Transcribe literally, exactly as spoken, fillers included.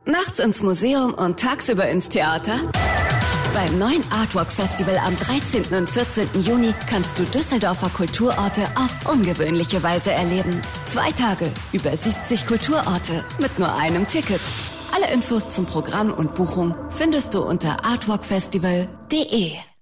Nachts ins Museum und tagsüber ins Theater? Beim neuen Artwalk Festival am dreizehnten und vierzehnten Juni kannst du Düsseldorfer Kulturorte auf ungewöhnliche Weise erleben. Zwei Tage, über siebzig Kulturorte mit nur einem Ticket. Alle Infos zum Programm und Buchung findest du unter artwalk festival punkt de.